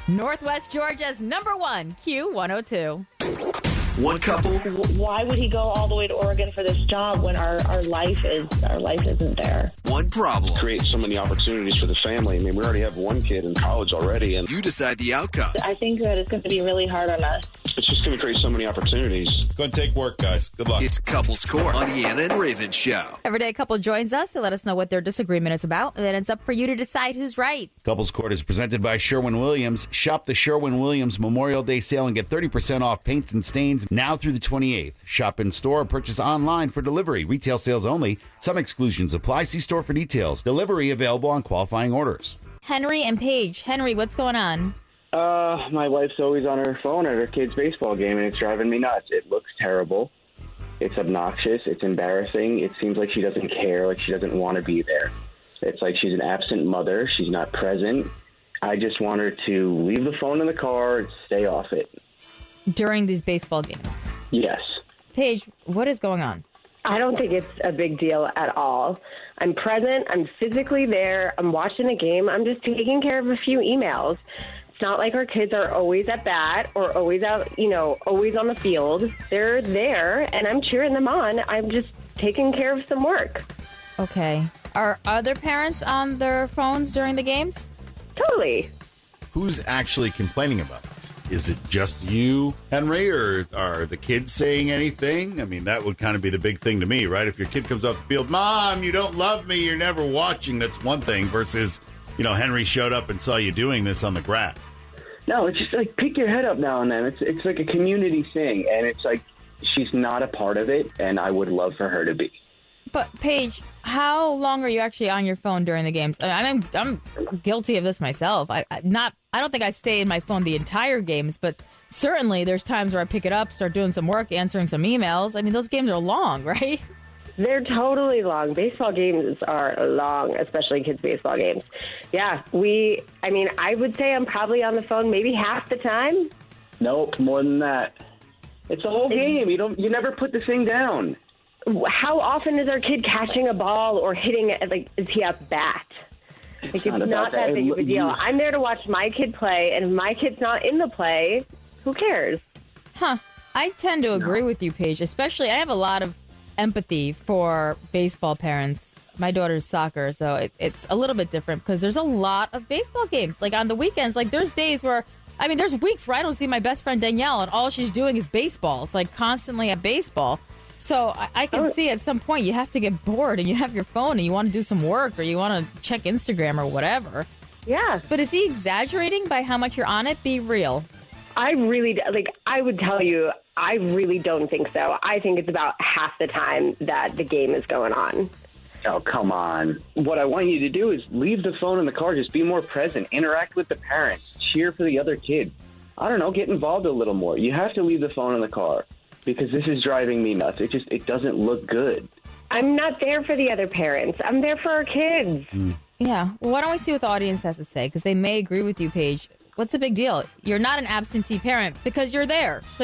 Northwest Georgia's #1 Q102. One couple. Why would he go all the way to Oregon for this job when our life isn't there? One problem. Create so many opportunities for the family. I mean, we already have one kid in college already, and You decide the outcome. I think that it's going to be really hard on us. it's just going to create so many opportunities. It's going to take work, guys. Good luck. It's Couples Court on the Anna and Raven Show. Every day a couple joins us to let us know what their disagreement is about, and then it's up for you to decide who's right. Couples Court is presented by Sherwin-Williams. Shop the Sherwin-Williams Memorial Day sale and get 30% off paints and stains now through the 28th. Shop in store or purchase online for delivery. Retail sales only. Some exclusions apply. See store for details. Delivery available on qualifying orders. Henry and Paige. Henry, what's going on? My wife's always on her phone at her kid's baseball game, and it's driving me nuts. It looks terrible. It's obnoxious. It's embarrassing. It seems like she doesn't care, like she doesn't want to be there. It's like she's an absent mother. She's not present. I just want her to leave the phone in the car and stay off it. During these baseball games. Yes. Paige, what is going on? I don't think it's a big deal at all. I'm present. I'm physically there. I'm watching the game. I'm just taking care of a few emails. It's not like our kids are always at bat or always out, always on the field. They're there, and I'm cheering them on. I'm just taking care of some work. Okay. Are other parents on their phones during the games? Totally. Who's actually complaining about this? Is it just you, Henry, or are the kids saying anything? I mean, that would kind of be the big thing to me, right? If your kid comes off the field, Mom, you don't love me, you're never watching, that's one thing, versus, Henry showed up and saw you doing this on the grass. No, it's just like pick your head up now and then. It's like a community thing, and it's like she's not a part of it, and I would love for her to be. But Paige, how long are you actually on your phone during the games? I'm guilty of this myself. I don't think I stay in my phone the entire games, but certainly there's times where I pick it up, start doing some work, answering some emails. I mean, those games are long, right? They're totally long. Baseball games are long, especially kids' baseball games. Yeah, I would say I'm probably on the phone maybe half the time. Nope, more than that. It's the whole game. You never put the thing down. How often is our kid catching a ball or hitting it? Like, is he at bat? It's not that big of a deal. I'm there to watch my kid play, and if my kid's not in the play, who cares? Huh. I tend to agree with you, Paige. Especially, I have a lot of empathy for baseball parents. My daughter's soccer, so it's a little bit different because there's a lot of baseball games. Like on the weekends, like there's days where, there's weeks where I don't see my best friend Danielle, and all she's doing is baseball. It's like constantly at baseball. So I can see at some point you have to get bored and you have your phone and you want to do some work or you want to check Instagram or whatever. Yeah. But is he exaggerating by how much you're on it? Be real. I would tell you, I really don't think so. I think it's about half the time that the game is going on. Oh, come on. What I want you to do is leave the phone in the car. Just be more present. Interact with the parents. Cheer for the other kid. I don't know. Get involved a little more. You have to leave the phone in the car because this is driving me nuts. It doesn't look good. I'm not there for the other parents. I'm there for our kids. Yeah. Well, why don't we see what the audience has to say? Because they may agree with you, Paige. What's the big deal? You're not an absentee parent because you're there. So